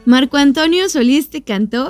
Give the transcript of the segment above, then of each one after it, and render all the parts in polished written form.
Marco Antonio Solís te cantó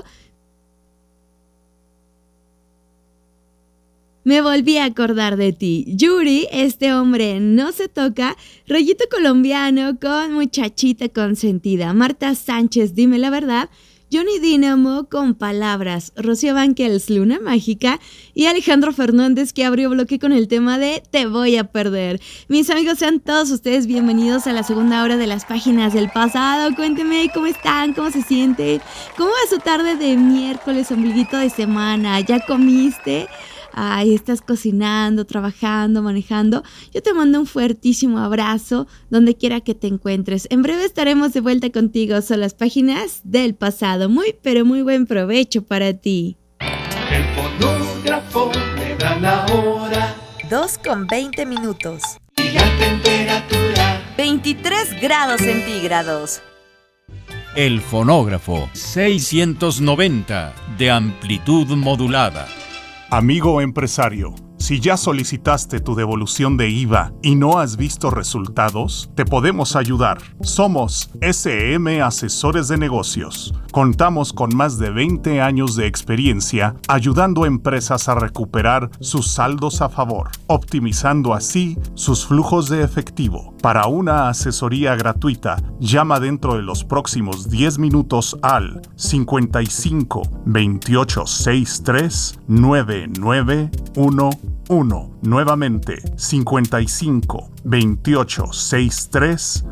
Me volví a acordar de ti. Yuri, este hombre no se toca. Rollito colombiano con Muchachita consentida. Marta Sánchez, Dime la verdad. Johnny Dínamo con Palabras. Rocío Banquels, Luna Mágica. Y Alejandro Fernández, que abrió bloque con el tema de Te voy a perder. Mis amigos, sean todos ustedes bienvenidos a la segunda hora de las páginas del pasado. Cuéntenme cómo están, cómo se sienten, cómo va su tarde de miércoles, ombliguito de semana. ¿Ya comiste? Ay, estás cocinando, trabajando, manejando. Yo te mando un fuertísimo abrazo donde quiera que te encuentres. En breve estaremos de vuelta contigo. Son las páginas del pasado. Muy, pero muy buen provecho para ti. El fonógrafo me da la hora. 2:20. Y la temperatura 23 grados centígrados. El fonógrafo 690 de amplitud modulada. Amigo empresario, si ya solicitaste tu devolución de IVA y no has visto resultados, te podemos ayudar. Somos SM Asesores de Negocios. Contamos con más de 20 años de experiencia ayudando a empresas a recuperar sus saldos a favor, optimizando así sus flujos de efectivo. Para una asesoría gratuita, llama dentro de los próximos 10 minutos al 55 28 63 9911. Nuevamente, 55 28 63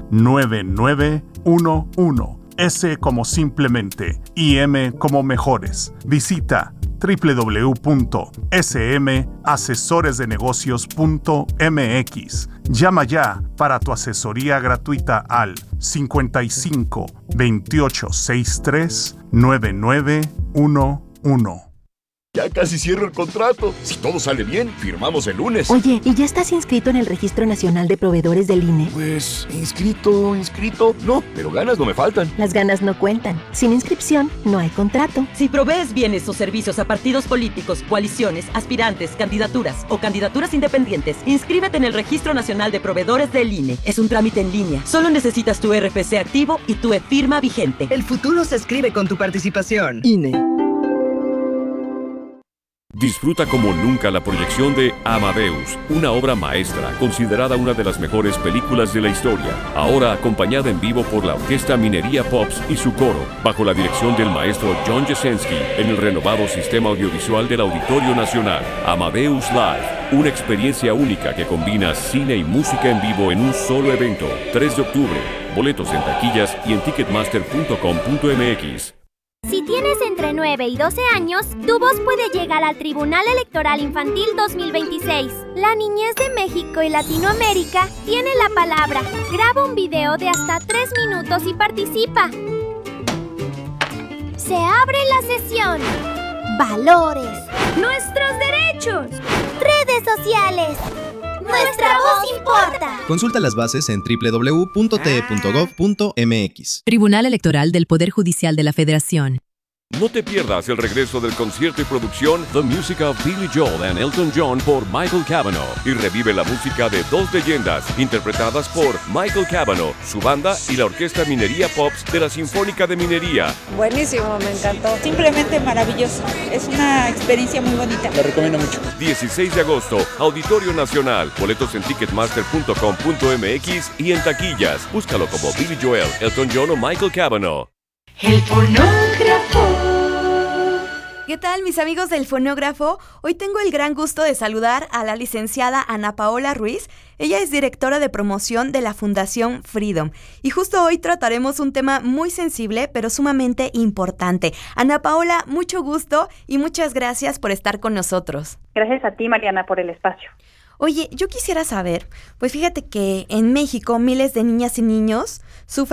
9911. S como simplemente y M como mejores. Visita www.smasesoresdenegocios.mx. Llama ya para tu asesoría gratuita al 55 28 63 9911. Ya casi cierro el contrato. Si todo sale bien, firmamos el lunes. Oye, ¿y ya estás inscrito en el Registro Nacional de Proveedores del INE? Pues, inscrito. No, pero ganas no me faltan. Las ganas no cuentan. Sin inscripción, no hay contrato. Si provees bienes o servicios a partidos políticos, coaliciones, aspirantes, candidaturas o candidaturas independientes, inscríbete en el Registro Nacional de Proveedores del INE. Es un trámite en línea. Solo necesitas tu RFC activo y tu e-firma vigente. El futuro se escribe con tu participación. INE. Disfruta como nunca la proyección de Amadeus, una obra maestra considerada una de las mejores películas de la historia, ahora acompañada en vivo por la Orquesta Minería Pops y su coro, bajo la dirección del maestro John Jasenski, en el renovado sistema audiovisual del Auditorio Nacional. Amadeus Live, una experiencia única que combina cine y música en vivo en un solo evento. 3 de octubre, boletos en taquillas y en ticketmaster.com.mx. Si tienes entre 9 y 12 años, tu voz puede llegar al Tribunal Electoral Infantil 2026. La niñez de México y Latinoamérica tiene la palabra. Graba un video de hasta 3 minutos y participa. Se abre la sesión. Valores. Nuestros derechos. Redes sociales. Nuestra voz importa. Consulta las bases en www.te.gov.mx. Tribunal Electoral del Poder Judicial de la Federación. No te pierdas el regreso del concierto y producción The Music of Billy Joel and Elton John por Michael Cavanaugh y revive la música de dos leyendas interpretadas por Michael Cavanaugh, su banda y la Orquesta Minería Pops de la Sinfónica de Minería. Buenísimo, me encantó. Simplemente maravilloso. Es una experiencia muy bonita. La recomiendo mucho. 16 de agosto, Auditorio Nacional. Boletos en ticketmaster.com.mx y en taquillas. Búscalo como Billy Joel, Elton John o Michael Cavanaugh. El fonógrafo. ¿Qué tal, mis amigos del fonógrafo? Hoy tengo el gran gusto de saludar a la licenciada Ana Paola Ruiz. Ella es directora de promoción de la Fundación Freedom. Y justo hoy trataremos un tema muy sensible, pero sumamente importante. Ana Paola, mucho gusto y muchas gracias por estar con nosotros. Gracias a ti, Mariana, por el espacio. Oye, yo quisiera saber, pues fíjate que en México miles de niñas y niños sufren